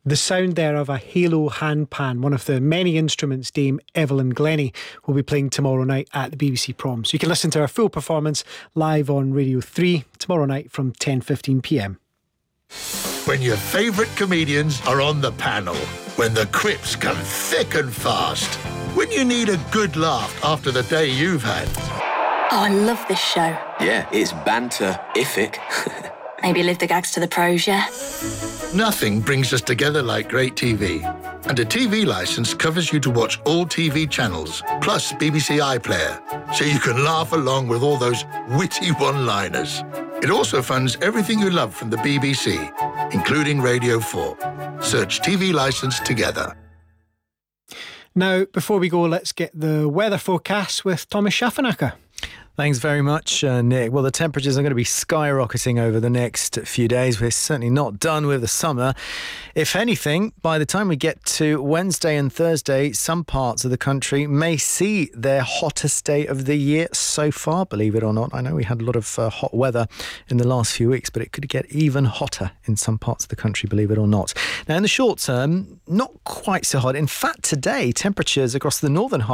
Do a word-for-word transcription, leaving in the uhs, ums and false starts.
The sound there of a Halo handpan, one of the many instruments Dame Evelyn Glennie will be playing tomorrow night at the B B C Prom. So you can listen to our full performance live on Radio three tomorrow night from ten fifteen p m. When your favourite comedians are on the panel, when the quips come thick and fast, when you need a good laugh after the day you've had. Oh, I love this show. Yeah, it's banter-ific. Maybe live the gags to the pros, yeah? Nothing brings us together like great T V. And a T V licence covers you to watch all T V channels, plus B B C iPlayer, so you can laugh along with all those witty one-liners. It also funds everything you love from the B B C, including Radio four. Search T V licence together. Now, before we go, let's get the weather forecast with Thomas Schaffenacker. Thanks very much, uh, Nick. Well, the temperatures are going to be skyrocketing over the next few days. We're certainly not done with the summer. If anything, by the time we get to Wednesday and Thursday, some parts of the country may see their hottest day of the year so far, believe it or not. I know we had a lot of uh, hot weather in the last few weeks, but it could get even hotter in some parts of the country, believe it or not. Now, in the short term, not quite so hot. In fact, today, temperatures across the northern half